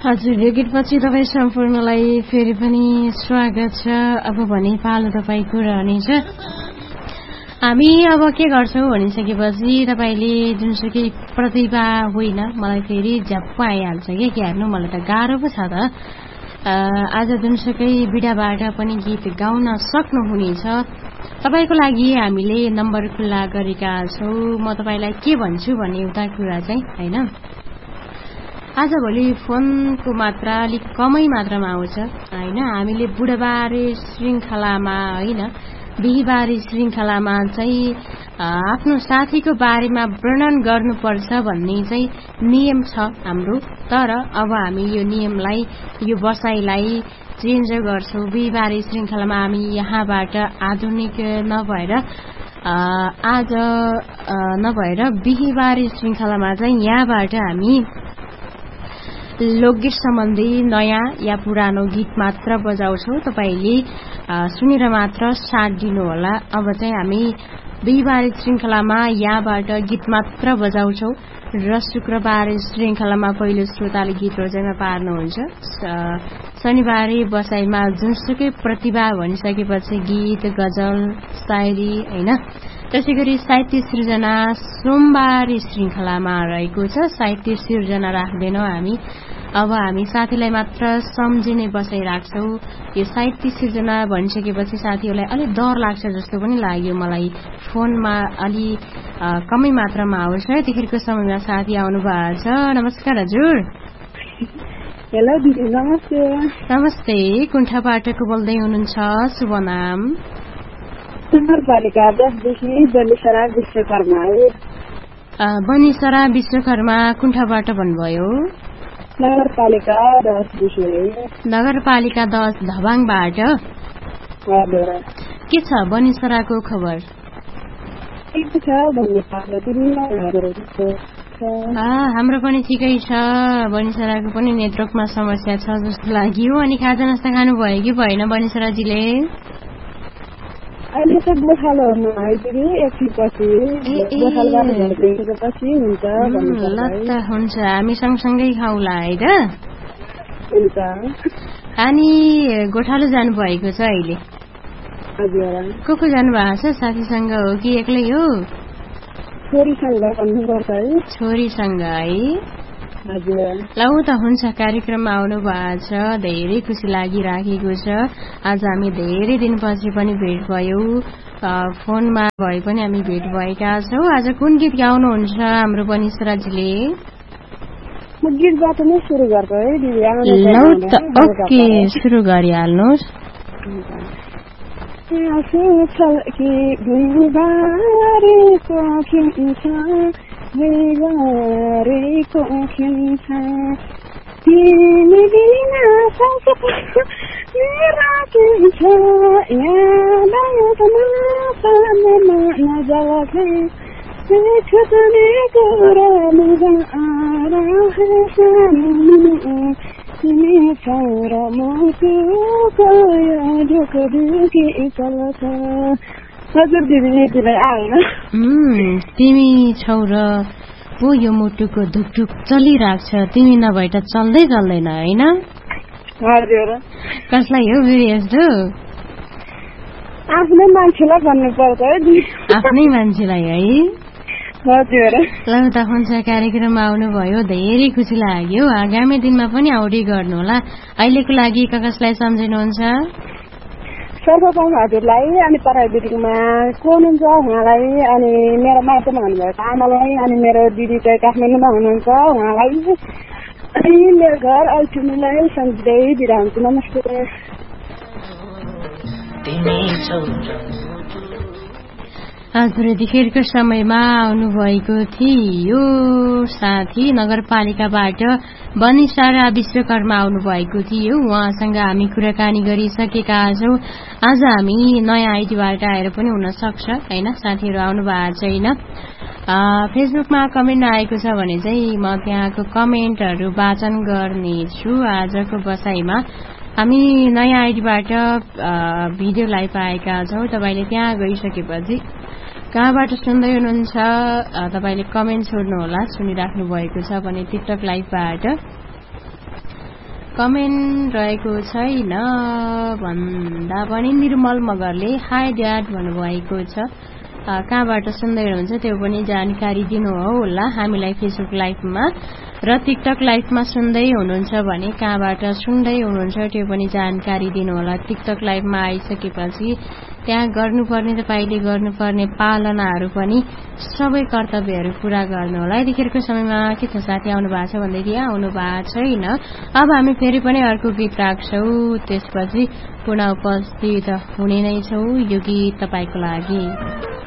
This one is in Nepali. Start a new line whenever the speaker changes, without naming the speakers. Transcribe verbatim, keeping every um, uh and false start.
हजुर, यो गीतपछि तपाईँ सम्पूर्णलाई फेरि पनि स्वागत छ। अब भने पालो तपाईँको रहनेछ। हामी अब के गर्छौँ भनिसकेपछि तपाईँले जुनसुकै प्रतिभा होइन, मलाई फेरि झ्याप्प आइहाल्छ कि के हेर्नु, मलाई त गाह्रो पो छ त। आज जुनसुकै बिडाबाट पनि गीत गाउन सक्नुहुनेछ। तपाईँको लागि हामीले नम्बर खुल्ला गरेका छौँ। म तपाईँलाई के भन्छु भन्ने एउटा कुरा चाहिँ होइन, आजभोलि फोनको मात्रा अलिक कमै मात्रामा आउँछ होइन। हामीले बुढाबारे श्रृङ्खलामा होइन, बिहीबारे श्रृङ्खलामा चाहिँ आफ्नो साथीको बारेमा वर्णन गर्नुपर्छ भन्ने चाहिँ नियम छ हाम्रो। तर अब हामी यो नियमलाई, यो बसाइलाई चेन्ज गर्छौँ। बिहीबारे श्रृङ्खलामा हामी यहाँबाट आधुनिक नभएर आज नभएर बिहीबारे श्रृङ्खलामा चाहिँ यहाँबाट हामी लोकगीत सम्बन्धी नयाँ या पुरानो गीत मात्र बजाउँछौँ। तपाईँले सुनेर मात्र साथ दिनुहोला। अब चाहिँ हामी बिहीबारे श्रृङ्खलामा यहाँबाट गीत मात्र बजाउँछौँ र शुक्रबार श्रृङ्खलामा पहिलो श्रोताले गीत रोजाइमा पार्नुहुन्छ। शनिबारे बसाइमा जुनसुकै प्रतिभा भनिसकेपछि गीत, गजल, शायरी होइन, त्यसै गरी साहित्य सृजना सोमबारे श्रृङ्खलामा रहेको छ। साहित्य सृजना राख्दैनौँ हामी, अब हामी साथीलाई मात्र सम्झिने बसाइ राख्छौँ। यो साहित्य सृजना भनिसकेपछि साथीहरूलाई अलिक डर लाग्छ जस्तो पनि लाग्यो मलाई। फोनमा अलि कमै मात्रामा आउँछ। यतिखेरको समयमा साथी आउनु भएको छ। नमस्कार हजुर।
हेलो दिदी, नमस्ते।
नमस्ते, कुण्ठाबाट को बोल्दै हुनुहुन्छ? शुभ नाम?
नगरपालिका दसदेखि बनिसरा विश्वकर्मा।
बनिसरा विश्वकर्मा, कुण्ठाबाट भन्नुभयो?
नगरपालिका दसदेखि।
नगरपालिका दस धबाङबाट। के छ बनिसराको खबर? हाम्रो पनि ठिकै छ। बनिसराको पनि नेटवर्कमा समस्या छ जस्तो लाग्यो। अनि खाजा नास्ता खानुभयो कि भएन बनिसराजीले?
अहिले त गोठालो एकछिनपछि
ल त हुन्छ, हामी सँगसँगै खाउँला है त। अनि गोठालो जानुभएको छ अहिले? को को जानुभएको छ? साथीसँग हो कि एक्लै हो? छोरीसँग है। ल त हुन्छ, कार्यक्रममा आउनु भएको छ, धेरै खुसी लागिराखेको छ। आज हामी धेरै दिनपछि पनि भेट भयौँ, फोनमा भए पनि हामी भेट भएका छौँ। आज कुन गीत गाउनुहुन्छ हाम्रो बनिसराजीले?
गीतबाट नै सुरु गर्छ है दिदी।
ल त ओके, सुरु गरिहाल्नुहोस्।
कि भुइँबारीको खिन्छ भुइँबारीको खिन्छ तिमी बिना राखिन्छ याद नजलखे छुट्ने कुरा तिमी छोर मुटुको ढुक ढुकी चल्छ। हजुर दिदी, यतिलाई आएन।
तिमी छौर पो यो मुटुको ढुकढुक चलिरहेको छ, तिमी नभए त चल्दै चल्दैन होइन?
हजुर।
कसलाई हो फेरि यस्तो?
आफ्नै मान्छेलाई भन्नुपर्छ है।
आफ्नै मान्छेलाई है।
हजुर।
ल त हुन्छ, कार्यक्रममा आउनुभयो, धेरै खुसी लाग्यो। आगामी दिनमा पनि आउँदै गर्नु होला। अहिलेको लागि कसलाई सम्झिनुहुन्छ?
सर्वप्रथम हजुरलाई, अनि पढाइ बिटिङमा को हुनुहुन्छ उहाँलाई, अनि मेरो माइतमा हुनुभएको आमालाई, अनि मेरो दिदी चाहिँ काठमाडौँमा हुनुहुन्छ उहाँलाई, अनि मेरो घर अल्छुमीलाई सम्झिँदै बिदा हुन्छु। नमस्ते।
हजुर, यतिखेरको समयमा आउनुभएको थियो साथी नगरपालिकाबाट बनिसरा विश्वकर्मा आउनुभएको थियो। उहाँसँग हामी कुराकानी गरिसकेका छौँ। आज हामी नयाँ आइडीबाट आएर पनि हुन सक्छ होइन, साथीहरू आउनु भएको छैन। फेसबुकमा कमेन्ट आएको छ भने चाहिँ म त्यहाँको कमेन्टहरू वाचन गर्नेछु। आजको बसाइमा हामी नयाँ आइडीबाट भिडियो लाइभ पाएका छौँ। तपाईँले त्यहाँ गइसकेपछि कहाँबाट सुन्दै हुनुहुन्छ तपाईँले कमेन्ट छोड्नुहोला, सुनिराख्नु भएको छ भने टिकटक लाइभबाट। कमेन्ट रहेको छैन भन्दा पनि निर्मल मगरले हाई ड्याड भन्नुभएको छ। कहाँबाट सुन्दै हुनुहुन्छ त्यो पनि जानकारी दिनु होला हामीलाई फेसबुक लाइभमा र टिकटक लाइभमा सुन्दै हुनुहुन्छ भने कहाँबाट सुन्दै हुनुहुन्छ त्यो पनि जानकारी दिनु होला। टिकटक लाइभमा आइसकेपछि त्यहाँ गर्नुपर्ने तपाईले गर्नुपर्ने पालनाहरू पनि सबै कर्तव्यहरू पूरा गर्नु होला। यतिखेरको समयमा के छ साथी आउनु भएको छ भन्दै थिए, आउनु भएको छैन। अब हामी फेरि पनि अर्को गीत राख्छौं, त्यसपछि पुनः उपस्थित हुने नै छौं। यो गीत तपाईको लागि।